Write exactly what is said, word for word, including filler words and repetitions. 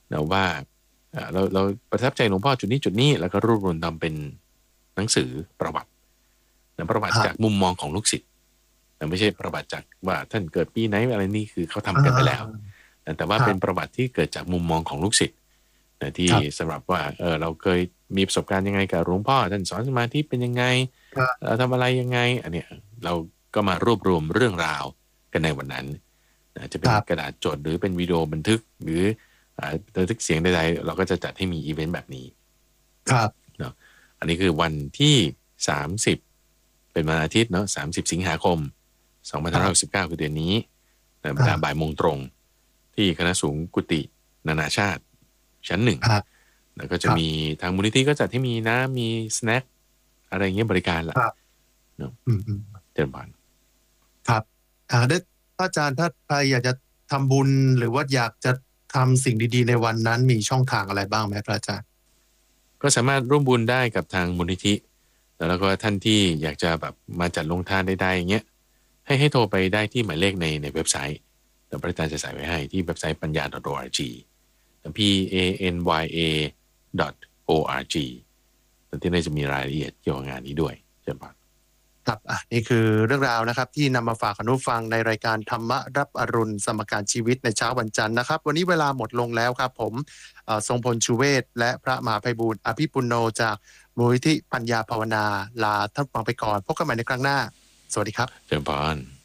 นะว่าเราเราประทับใจหลวงพ่อจุดนี้จุดนี้แล้วก็รวบรวมทำเป็นหนังสือประวัตินะประวัติจากมุมมองของลูกศิษย์นะไม่ใช่ประวัติจากว่าท่านเกิดปีไหนอะไรนี่คือเขาทำกันไปแล้วนะแต่ว่าเป็นประวัติที่เกิดจากมุมมองของลูกศิษย์นะที่สำหรับว่าเออเราเคยมีประสบการณ์ยังไงกับหลวงพ่อท่านสอนสมาธิเป็นยังไงเราทำอะไรยังไงอันเนี้ยเราก็มารวบรวมเรื่องราวกันในวันนั้นนะจะเป็นกระดาษจดหรือเป็นวิดีโอบันทึกหรือบันทึกเสียงใดๆเราก็จะจัดให้มีอีเวนต์แบบนี้ครับเนาะอันนี้คือวันที่สามสิบเป็นวันอาทิตย์เนาะสามสิบสิงหาคมสองพันห้าร้อยหกสิบเก้าคือเดือนนี้เวลาบ่ายโมงตรงที่คณะสงฆ์กุฏินานาชาติชั้นหนึ่งแล้วก็จะมีทางมูลนิธิก็จัดให้มีน้ำมีสแน็คอะไรเงี้ยบริการละเนาะเดินผ่านครับอ่าได้อาจารย์ถ้าใครอยากจะทำบุญหรือว่าอยากจะทำสิ่งดีๆในวันนั้นมีช่องทางอะไรบ้างไหมพระอาจารย์ก็สามารถร่วมบุญได้กับทางมูลนิธิแล้วก็ท่านที่อยากจะแบบมาจัดลงทานใดๆอย่างเงี้ยให้ให้โทรไปได้ที่หมายเลขในในเว็บไซต์แต่พระอาจารย์จะใส่ไว้ให้ที่เว็บไซต์ปัญญา .org p a n y a .org แล้วที่นั่นจะมีรายละเอียดเกี่ยวกับงานนี้ด้วยเชิญครับครับอ่ะนี่คือเรื่องราวนะครับที่นำมาฝากคุณผู้ฟังในรายการธรรมะรับอรุณสมการชีวิตในเช้าวันจันทร์นะครับวันนี้เวลาหมดลงแล้วครับผมทรงพลชูเวศและพระมหาไพบูลย์อภิปุโนจากมูลนิธิปัญญาภาวนาลาท่านฟังไปก่อนพบกันใหม่ในครั้งหน้าสวัสดีครับเชิญพร